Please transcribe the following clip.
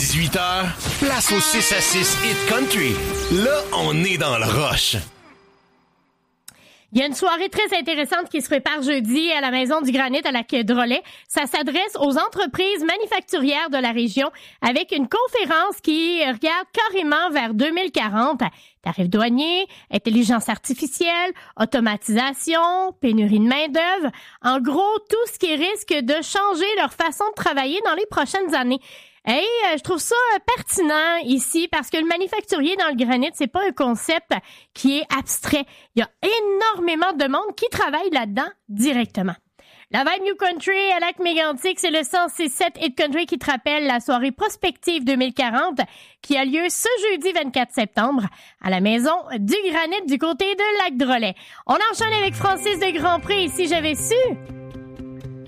18h, place au 6 à 6 Hit Country. Là, on est dans le rush. Il y a une soirée très intéressante qui se prépare jeudi à la Maison du Granit à Lac-Drolet. Ça s'adresse aux entreprises manufacturières de la région avec une conférence qui regarde carrément vers 2040. Tarifs douaniers, intelligence artificielle, automatisation, pénurie de main-d'œuvre. En gros, tout ce qui risque de changer leur façon de travailler dans les prochaines années. Hey, je trouve ça pertinent ici parce que le manufacturier dans le granit, c'est pas un concept qui est abstrait. Il y a énormément de monde qui travaille là-dedans directement. La Vibe New Country à Lac-Mégantic, c'est le 106.7 Hit Country qui te rappelle la soirée prospective 2040 qui a lieu ce jeudi 24 septembre à la Maison du Granit du côté de Lac-Drolet. On enchaîne avec Francis de Grandpré. Si j'avais su...